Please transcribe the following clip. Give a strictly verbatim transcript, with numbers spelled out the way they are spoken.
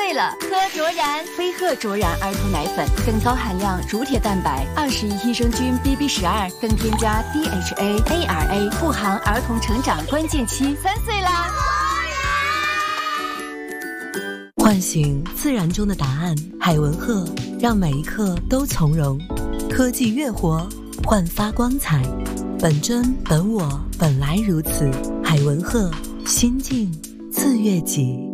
岁了，喝卓然飞鹤卓然儿童奶粉，更高含量乳铁蛋白，二十亿益生菌 B B 十二，更添加 D H A A R A， 护航儿童成长关键期。三岁啦！ 唤醒自然中的答案，海文鹤让每一刻都从容。科技越活，焕发光彩。本真本我，本来如此。海文鹤，心静自悦己。